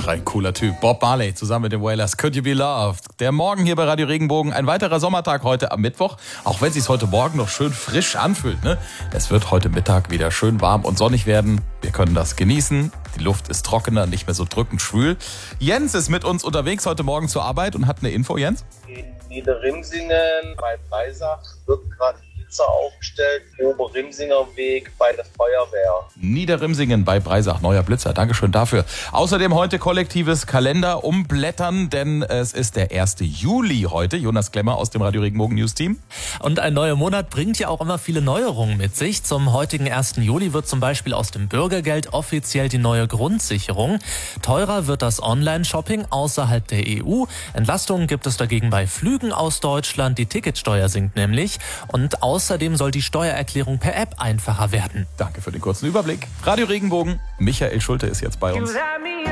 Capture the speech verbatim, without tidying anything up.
Ach, ein cooler Typ. Bob Marley zusammen mit den Wailers. Could You Be Loved? Der Morgen hier bei Radio Regenbogen. Ein weiterer Sommertag heute am Mittwoch. Auch wenn es sich heute Morgen noch schön frisch anfühlt. Ne? Es wird heute Mittag wieder schön warm und sonnig werden. Wir können das genießen. Die Luft ist trockener, nicht mehr so drückend schwül. Jens ist mit uns unterwegs heute Morgen zur Arbeit und hat eine Info, Jens? In Niederrimsingen bei Breisach wird gerade Blitzer aufgestellt. Ober-Rimsinger Weg bei der Feuerwehr. Niederrimsingen bei Breisach, neuer Blitzer. Dankeschön dafür. Außerdem heute kollektives Kalender umblättern, denn es ist der erste Juli heute. Jonas Klemmer aus dem Radio Regenbogen News Team. Und ein neuer Monat bringt ja auch immer viele Neuerungen mit sich. Zum heutigen ersten Juli wird zum Beispiel aus dem Bürgergeld offiziell die neue Grundsicherung. Teurer wird das Online-Shopping außerhalb der E U. Entlastungen gibt es dagegen bei Flügen aus Deutschland. Die Ticketsteuer sinkt nämlich. Und außerdem soll die Steuererklärung per App einfacher werden. Danke für den kurzen Überblick. Radio Regenbogen, Michael Schulte ist jetzt bei uns.